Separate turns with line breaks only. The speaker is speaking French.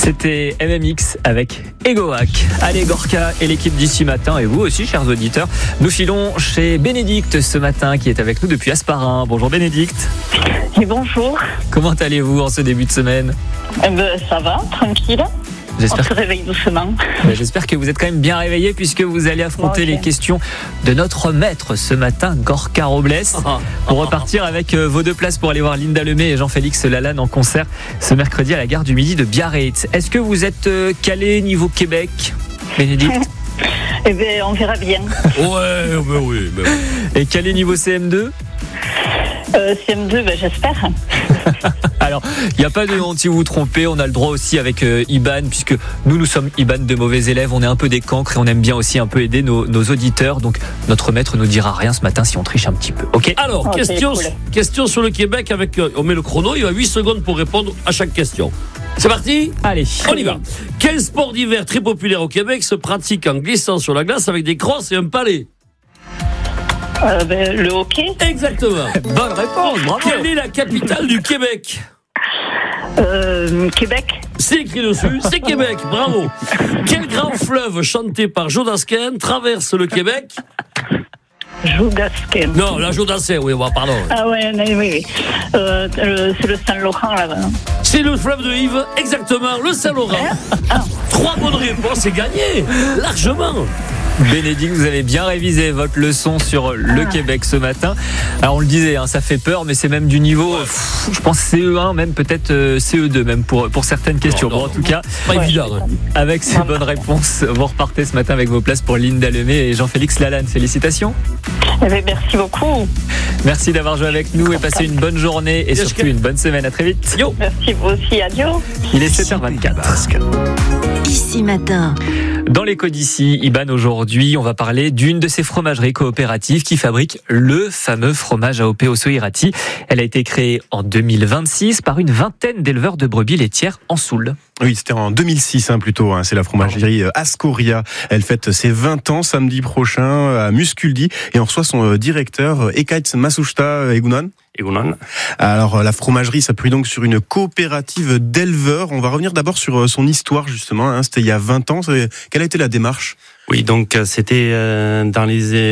C'était MMX avec Egoac. Allez Gorka et l'équipe d'ici matin, et vous aussi chers auditeurs, nous filons chez Bénédicte ce matin qui est avec nous depuis Hasparren. Bonjour Bénédicte.
Et bonjour.
Comment allez-vous en ce début de semaine ?
Ça va, tranquille. On se réveille doucement.
J'espère que vous êtes quand même bien réveillés puisque vous allez affronter les questions de notre maître ce matin, Gorka Robles, pour repartir avec vos 2 places pour aller voir Linda Lemay et Jean-Félix Lalanne en concert ce mercredi à la gare du Midi de Biarritz. Est-ce que vous êtes calé niveau Québec, Bénédicte ?
Eh bien, on verra bien.
Oui.
Et calé niveau CM2 ?
CM2, j'espère.
Alors, il n'y a pas de honte si vous vous trompez, on a le droit aussi avec Iban, puisque nous sommes Iban de mauvais élèves, on est un peu des cancres et on aime bien aussi un peu aider nos auditeurs, donc notre maître nous dira rien ce matin si on triche un petit peu, ok ?
Alors, question sur le Québec, on met le chrono, il y a 8 secondes pour répondre à chaque question. C'est parti ?
Allez,
on y va. Quel sport d'hiver très populaire au Québec se pratique en glissant sur la glace avec des crosses et un palais ?
Le hockey.
Exactement.
Bonne réponse, bravo.
Quelle est la capitale du Québec ?
Québec.
C'est écrit dessus, c'est Québec, bravo. Quel grand fleuve chanté par Jodassin traverse le Québec ?
Jodassin.
Non, la Jodassin, oui, pardon.
Ah ouais, oui. C'est le Saint-Laurent là-bas.
C'est le fleuve de Yves, exactement, le Saint-Laurent. 3 bonnes réponses, c'est gagné, largement.
Bénédicte, vous avez bien révisé votre leçon sur le Québec ce matin. Alors on le disait, ça fait peur, mais c'est même du niveau, je pense CE1, même peut-être CE2, même pour certaines questions.
Non,
en tout cas,
pas évident.
Avec ces bonnes réponses, vous repartez ce matin avec vos places pour Linda Lemay et Jean-Félix Lalanne. Félicitations.
Merci beaucoup.
Merci d'avoir joué avec nous et passez une bonne journée et surtout une bonne semaine. À très vite.
Yo.
Merci vous aussi, adieu.
Il est 7h24.
Ici matin.
Dans l'écho d'ici, Iban, aujourd'hui, on va parler d'une de ces fromageries coopératives qui fabrique le fameux fromage AOP Osso-Iraty. Elle a été créée en 2026 par une vingtaine d'éleveurs de brebis laitières en Soule.
Oui, c'était en 2006 plutôt. C'est la fromagerie Ascoria. Elle fête ses 20 ans samedi prochain à Musculdi et on reçoit son directeur Ekaitz Masushta Egunon. Alors la fromagerie s'appuie donc sur une coopérative d'éleveurs. On va revenir d'abord sur son histoire justement. C'était il y a 20 ans. Quelle a été la démarche ?
Oui, donc c'était dans les